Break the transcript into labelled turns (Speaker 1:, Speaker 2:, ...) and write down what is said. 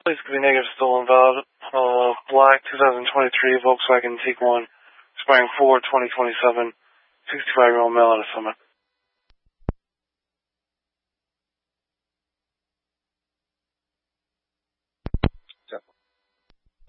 Speaker 1: Please could be negative, still invalid. Black 2023 Volkswagen Tiguan, expiring 4/2027, 65-year-old male at a Summit.